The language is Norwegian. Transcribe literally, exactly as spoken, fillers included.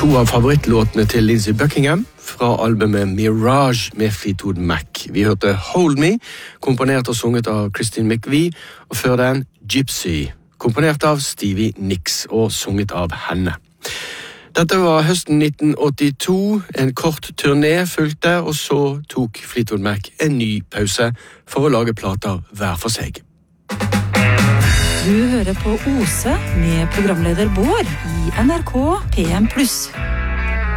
To av favorittlåtene til Lindsey Buckingham fra albumet Mirage med Fleetwood Mac. Vi hørte Hold Me, komponert og sunget av Christine McVie, og før den Gypsy, komponert av Stevie Nicks og sunget av henne. Dette var høsten nitten åttito, en kort turné fulgte, og så tok Fleetwood Mac en ny pause for å lage plater hver for seg. Du hører på Ose med programleder Bård i N R K P M pluss.